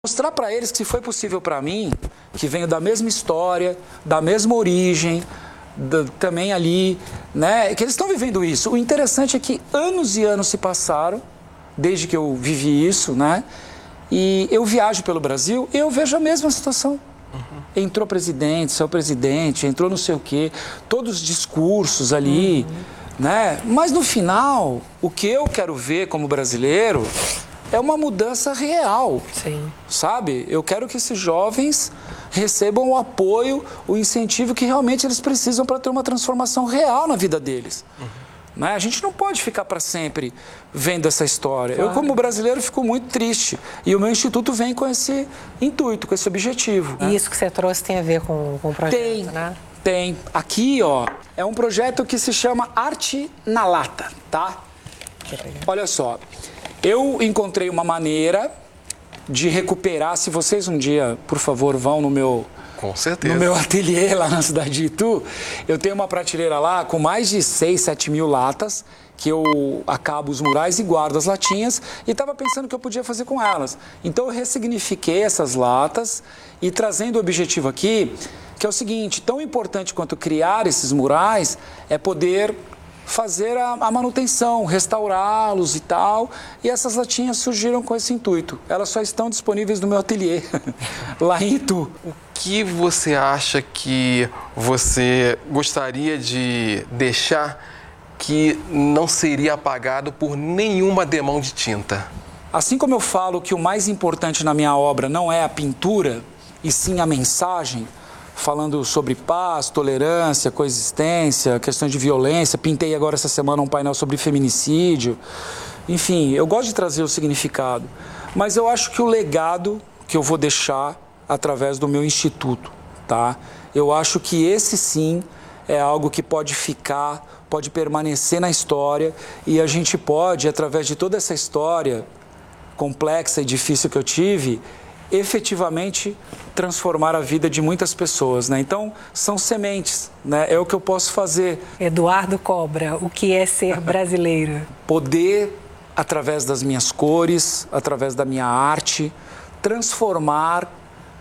Mostrar para eles que se foi possível para mim, que venho da mesma história, da mesma origem, também ali, né, que eles estão vivendo isso. O interessante é que anos e anos se passaram, desde que eu vivi isso, né, e eu viajo pelo Brasil e eu vejo a mesma situação. Entrou presidente, saiu presidente, entrou não sei o quê, todos os discursos ali, né, mas no final, o que eu quero ver como brasileiro é uma mudança real, Sim. Sabe? Eu quero que esses jovens recebam o apoio, o incentivo que realmente eles precisam para ter uma transformação real na vida deles. Né? A gente não pode ficar para sempre vendo essa história. Claro. Eu, como brasileiro, fico muito triste. E o meu instituto vem com esse intuito, com esse objetivo. E isso que você trouxe tem a ver com o projeto, né? Tem. Aqui, ó, é um projeto que se chama Arte na Lata, tá? Olha só. Eu encontrei uma maneira de recuperar, se vocês um dia, por favor, vão no meu... Com certeza. No meu ateliê lá na cidade de Itu, eu tenho uma prateleira lá com mais de 6, 7 mil latas, que eu acabo os murais e guardo as latinhas, e estava pensando o que eu podia fazer com elas. Então eu ressignifiquei essas latas e trazendo o objetivo aqui, que é o seguinte, tão importante quanto criar esses murais é poder fazer a manutenção, restaurá-los e tal. E essas latinhas surgiram com esse intuito. Elas só estão disponíveis no meu ateliê, lá em Itu. O que você acha que você gostaria de deixar que não seria apagado por nenhuma demão de tinta? Assim como eu falo que o mais importante na minha obra não é a pintura, e sim a mensagem, falando sobre paz, tolerância, coexistência, questões de violência. Pintei agora essa semana um painel sobre feminicídio. Enfim, eu gosto de trazer o significado. Mas eu acho que o legado que eu vou deixar através do meu instituto, tá? Eu acho que esse sim é algo que pode ficar, pode permanecer na história e a gente pode, através de toda essa história complexa e difícil que eu tive, efetivamente transformar a vida de muitas pessoas, né? Então, são sementes, né? É o que eu posso fazer. Eduardo Cobra, o que é ser brasileiro? Poder, através das minhas cores, através da minha arte, transformar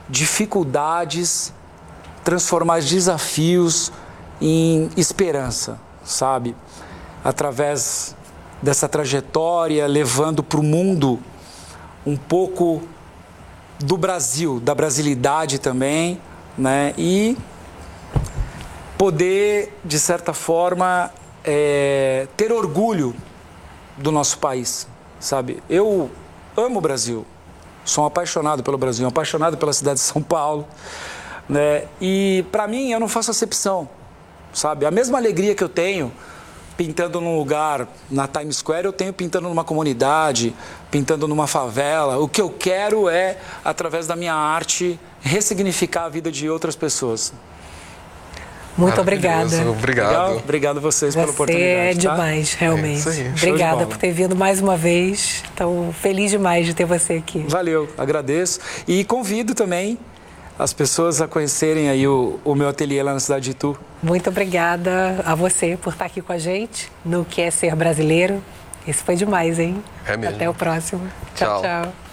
dificuldades, transformar desafios em esperança, sabe? Através dessa trajetória, levando para o mundo um pouco do Brasil, da brasilidade também, né? E poder, de certa forma, ter orgulho do nosso país, sabe? Eu amo o Brasil, sou um apaixonado pelo Brasil, apaixonado pela cidade de São Paulo, né? E, para mim, eu não faço acepção, sabe? A mesma alegria que eu tenho pintando num lugar, na Times Square, eu tenho pintando numa comunidade, pintando numa favela. O que eu quero é, através da minha arte, ressignificar a vida de outras pessoas. Muito obrigada. Obrigado. Legal? Obrigado a vocês pela oportunidade. É demais, realmente. É isso aí. Obrigada por ter vindo mais uma vez. Estou feliz demais de ter você aqui. Valeu, agradeço. E convido também as pessoas a conhecerem aí o meu ateliê lá na cidade de Itu. Muito obrigada a você por estar aqui com a gente no Que é Ser Brasileiro. Isso foi demais, hein? É mesmo. Até o próximo. Tchau, tchau.